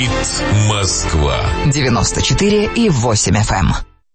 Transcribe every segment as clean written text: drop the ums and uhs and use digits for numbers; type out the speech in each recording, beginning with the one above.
Москва 94,8 FM.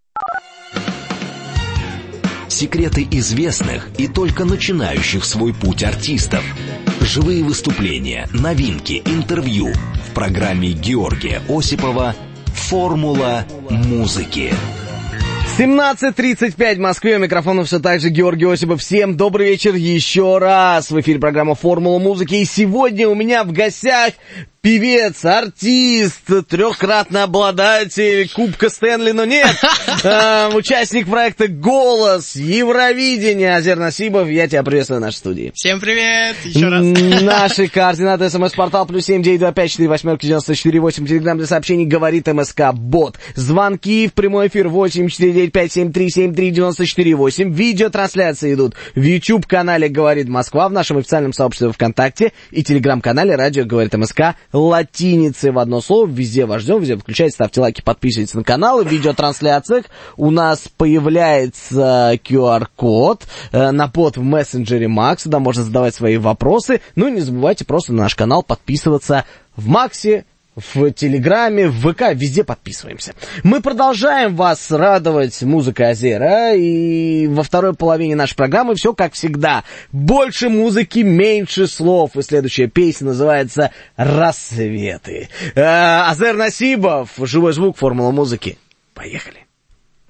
Секреты известных и только начинающих свой путь артистов. Живые выступления, новинки, интервью в программе Георгия Осипова «Формула музыки». 17:35 в Москве. У микрофона все так же Георгий Осипов. Всем добрый вечер еще раз. В эфире программа «Формула музыки». И сегодня у меня в гостях певец, артист, трехкратный обладатель Кубка Стэнли, но нет, участник проекта «Голос», Евровидение, Азер Насибов. Я тебя приветствую в нашей студии. Всем привет, еще раз. Наши координаты: СМС-портал +7 925 48 94 8. Телеграм для сообщений говорит МСК Бот. Звонки в прямой эфир 8 495 7373 94 8. Видеотрансляции идут в YouTube-канале «Говорит Москва», в нашем официальном сообществе ВКонтакте и телеграм-канале «Радио Говорит МСК». Латиницей в одно слово. Везде вас ждем, везде подключайтесь, ставьте лайки, подписывайтесь на канал. В видеотрансляциях у нас появляется QR-код на под в мессенджере Макс. Туда можно задавать свои вопросы. Ну и не забывайте просто на наш канал подписываться в Максе, в Телеграме, в ВК, везде подписываемся. Мы продолжаем вас радовать музыкой Азера, и во второй половине нашей программы все как всегда. Больше музыки, меньше слов. И следующая песня называется «Рассветы». Азер Насибов, живой звук, формула музыки. Поехали.